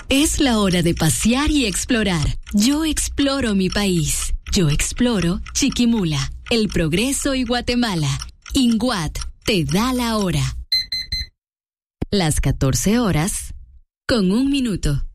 Es la hora de pasear y explorar. Yo exploro mi país. Yo exploro Chiquimula, El Progreso y Guatemala. INGUAT te da la hora. Las 14 horas, con 1 minuto.